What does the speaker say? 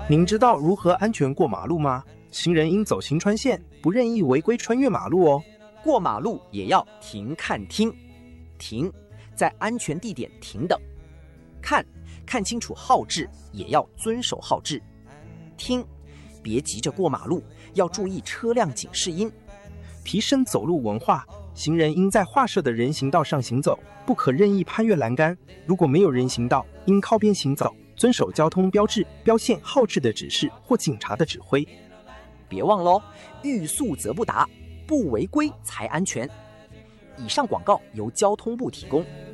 您知道如何安全过马路吗？行人应走行穿线，不任意违规穿越马路哦。 过马路也要停看听，停，在安全地点停等；看清楚号志，也要遵守号志；听，别急着过马路，要注意车辆警示音。 提升走路文化，行人应在划设的人行道上行走，不可任意攀越栏杆。如果没有人行道，应靠边行走，遵守交通标志、标线、号志的指示或警察的指挥。 别忘了，欲速则不达，不违规才安全。以上广告由交通部提供。